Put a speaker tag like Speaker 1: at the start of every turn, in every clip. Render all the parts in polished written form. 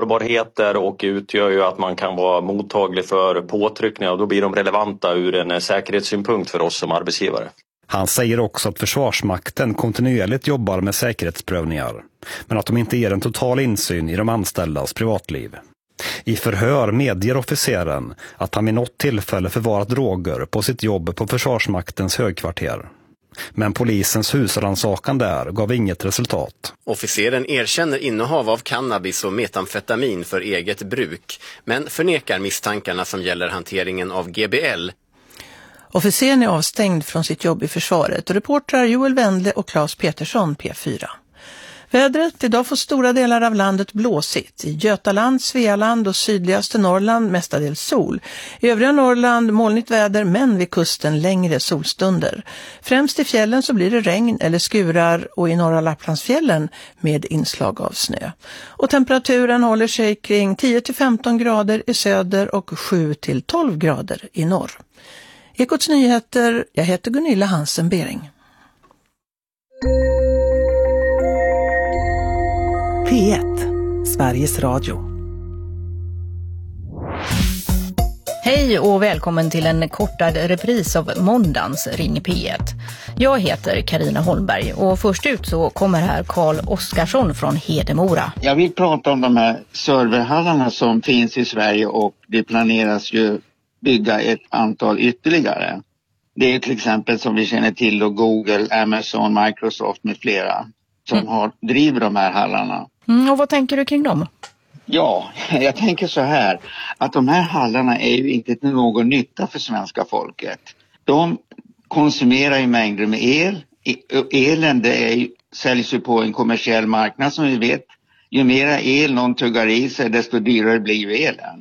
Speaker 1: sårbarheter och utgör ju att man kan vara mottaglig för påtryckningar och då blir de relevanta ur en säkerhetssynpunkt för oss som arbetsgivare.
Speaker 2: Han säger också att Försvarsmakten kontinuerligt jobbar med säkerhetsprövningar, men att de inte ger en total insyn i de anställdas privatliv. I förhör medger officeren att han vid något tillfälle förvarat droger på sitt jobb på Försvarsmaktens högkvarter. Men polisens husrannsakan där gav inget resultat.
Speaker 3: Officeren erkänner innehav av cannabis och metamfetamin för eget bruk, men förnekar misstankarna som gäller hanteringen av GBL.
Speaker 4: Officeren är avstängd från sitt jobb i försvaret och reportrar Joel Wendle och Claes Petersson, P4. Vädret: idag får stora delar av landet blåsigt. I Götaland, Svealand och sydligaste Norrland mestadels sol. I övriga Norrland molnigt väder, men vid kusten längre solstunder. Främst i fjällen så blir det regn eller skurar och i norra Lapplandsfjällen med inslag av snö. Och temperaturen håller sig kring 10-15 grader i söder och 7-12 grader i norr. Ekots nyheter, jag heter Gunilla Hansen-Bering.
Speaker 5: P1, Sveriges Radio.
Speaker 6: Hej och välkommen till en kortad repris av måndagens Ring P1. Jag heter Carina Holmberg och först ut så kommer här Carl Oskarsson från Hedemora.
Speaker 7: Jag vill prata om de här serverhallarna som finns i Sverige och det planeras ju bygga ett antal ytterligare. Det är till exempel som vi känner till då Google, Amazon, Microsoft med flera som driver de här hallarna.
Speaker 6: Och vad tänker du kring dem?
Speaker 7: Ja, jag tänker så här att de här hallarna är ju inte till någon nytta för svenska folket. De konsumerar ju mängder med el. Elen säljs ju på en kommersiell marknad som vi vet. Ju mera el någon tuggar i sig desto dyrare blir ju elen.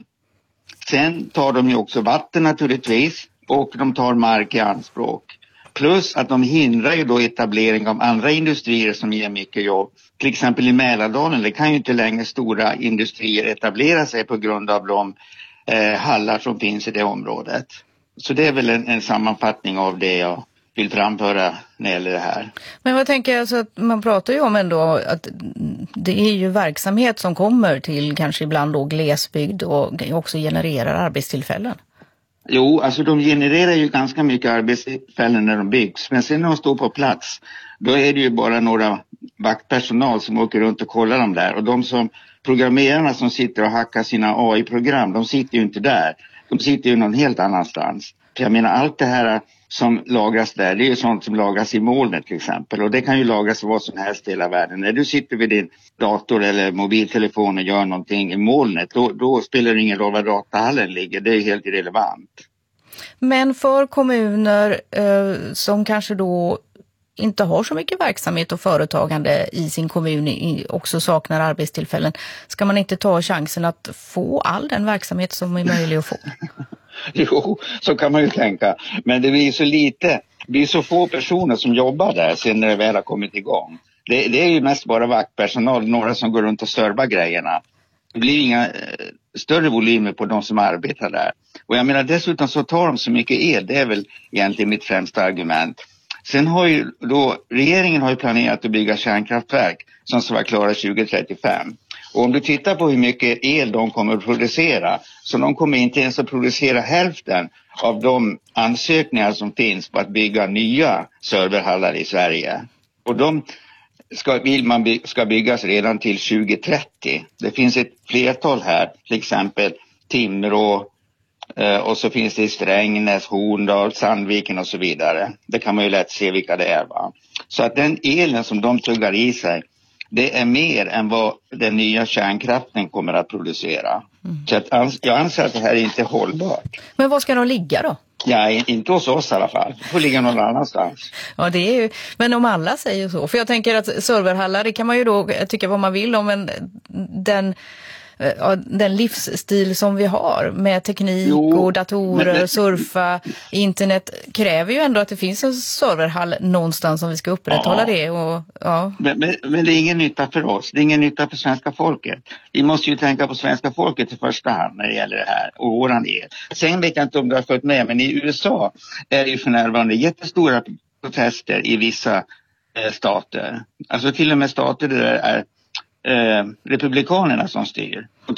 Speaker 7: Sen tar de ju också vatten naturligtvis och de tar mark i anspråk. Plus att de hindrar ju då etablering av andra industrier som ger mycket jobb. Till exempel i Mälardalen, det kan ju inte längre stora industrier etablera sig på grund av de hallar som finns i det området. Så det är väl en sammanfattning av det jag vill framföra när det gäller det här.
Speaker 6: Men vad tänker jag, alltså, att man pratar ju om ändå att det är ju verksamhet som kommer till kanske ibland då glesbygd och också genererar arbetstillfällen.
Speaker 7: Jo, alltså de genererar ju ganska mycket arbetstillfällen när de byggs. Men sen när de står på plats, då är det ju bara några vaktpersonal som åker runt och kollar dem där. Och de som programmerarna som sitter och hackar sina AI-program, de sitter ju inte där. De sitter ju någon helt annanstans. För jag menar, allt det här som lagras där, det är ju sånt som lagras i molnet till exempel. Och det kan ju lagras vad som helst i hela världen. När du sitter vid din dator eller mobiltelefon och gör någonting i molnet, då spelar det ingen roll var datahallen ligger. Det är helt irrelevant.
Speaker 6: Men för kommuner som kanske då inte har så mycket verksamhet och företagande i sin kommun också saknar arbetstillfällen, ska man inte ta chansen att få all den verksamhet som är möjlig att få?
Speaker 7: Jo, så kan man ju tänka. Men det blir så lite, det blir så få personer som jobbar där sen när det väl har kommit igång. Det är ju mest bara vaktpersonal, några som går runt och servar grejerna. Det blir inga större volymer på de som arbetar där. Och jag menar dessutom så tar de så mycket el, det är väl egentligen mitt främsta argument. Sen har ju då, regeringen har ju planerat att bygga kärnkraftverk som ska vara klara 2035. Och om du tittar på hur mycket el de kommer att producera, så de kommer inte ens att producera hälften av de ansökningar som finns på att bygga nya serverhallar i Sverige. Och de ska byggas redan till 2030. Det finns ett flertal här, till exempel Timrå, och så finns det i Strängnäs, Horndal, Sandviken och så vidare. Det kan man ju lätt se vilka det är, va? Så att den elen som de tuggar i sig, det är mer än vad den nya kärnkraften kommer att producera. Så att jag anser att det här är inte hållbart.
Speaker 6: Men var ska de ligga då?
Speaker 7: Ja, inte hos oss i alla fall. Det får ligga någon annanstans.
Speaker 6: Ja, det är ju, men om alla säger så. För jag tänker att serverhallar, det kan man ju då tycka vad man vill om, men den livsstil som vi har med teknik och datorer, surfa, internet kräver ju ändå att det finns en serverhall någonstans som vi ska upprätthålla det. Och, ja.
Speaker 7: Men det är ingen nytta för oss, det är ingen nytta för svenska folket. Vi måste ju tänka på svenska folket i första hand när det gäller det här och våran el. Sen vet jag inte om du har följt med, men i USA är det ju för närvarande jättestora protester i vissa stater. Alltså till och med stater där det är republikanerna som styr.